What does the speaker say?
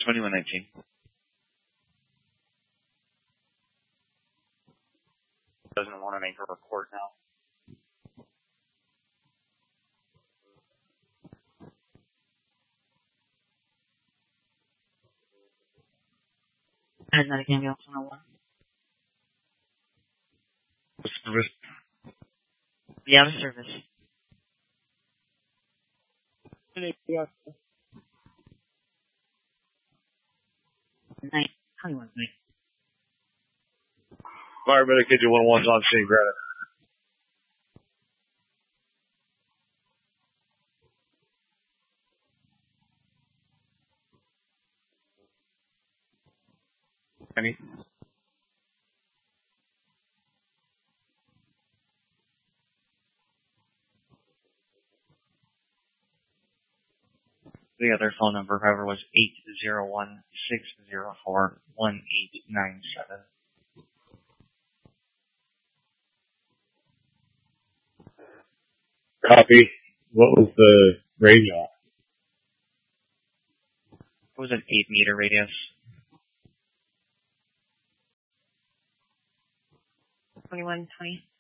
2119. Doesn't want to make a report now. Paramedic ambulance 101. Service. The out of service. Night. 21 night. Paramedic KJ 101's on scene, granted. Any? The other phone number, however, was 801-604-1897. Copy. What was the range on? It was an 8-meter radius. 2120.